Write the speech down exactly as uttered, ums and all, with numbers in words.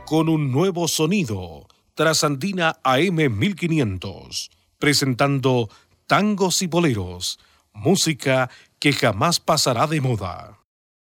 con un nuevo sonido, Trasandina A M mil quinientos, presentando tangos y boleros, música que jamás pasará de moda.